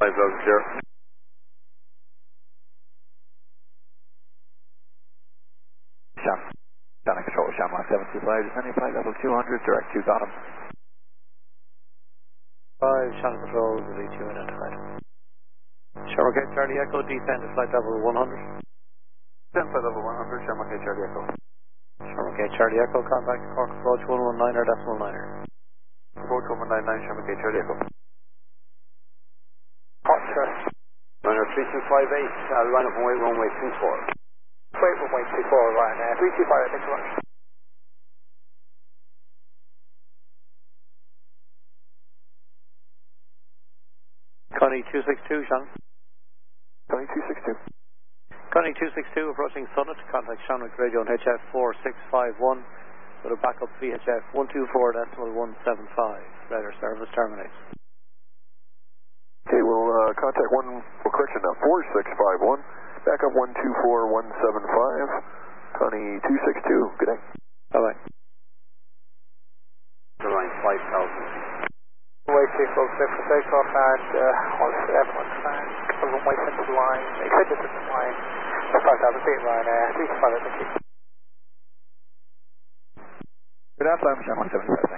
500. Channel Control, Shamrock 725, descending flight level 200, direct to bottom. 5, Channel Control, release you identified. Shamrock 8 Charlie Echo, descend to flight level 100. Descend flight level 100, Shamrock 8 Charlie Echo. Shamrock 8 Charlie Echo, contact Cork approach 119er, decimal 9er. Approach 119, Shamrock 8 Charlie Echo. Hot, sir. Runner 3258, line up and wait, runway 24. Wait, runway 24, Ryanair. 325, thanks so much. Connie 262, Sean. Connie 262. Connie 262, approaching Summit, contact Shamrock Radio on HF 4651 with a backup VHF 124.175. Radar service terminates. Okay, we'll contact correction now, 4651, backup 124.175, Connie 262, good day. Bye-bye. The line 5,000. Runway 246 for takeoff and everyone's fine. Runway into the line, exit into the line, 5,000 feet Ryanair, 325, thank you. Good afternoon, Shamrock 75.